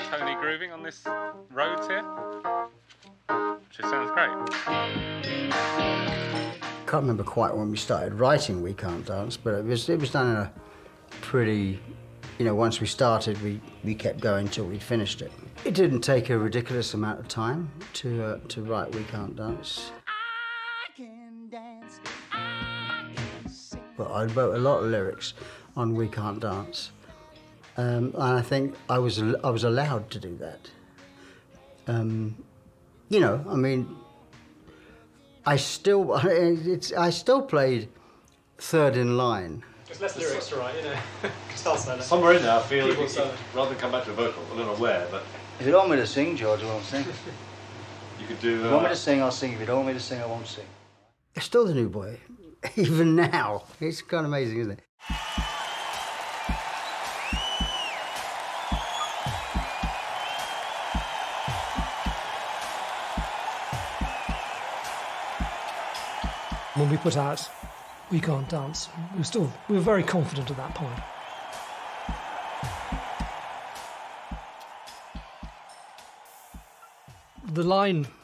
Tony grooving on this roads here, which sounds great. I can't remember quite when we started writing We Can't Dance, but it was done in a pretty, once we started, we kept going till we finished it. It didn't take a ridiculous amount of time to write We Can't Dance. I can dance, I can sing. But I wrote a lot of lyrics on We Can't Dance, and I think I was allowed to do that. I still played third in line. There's less lyrics to write, Guitar solo. Somewhere in there, I feel rather than come back to the vocal, I don't know where, but If you don't want me to sing, George, I won't sing. you could do. If you want me to sing, I'll sing. If you don't want me to sing, I won't sing. It's still the new boy, even now. It's kind of amazing, isn't it? When we put out We Can't Dance, we were very confident at that point. The line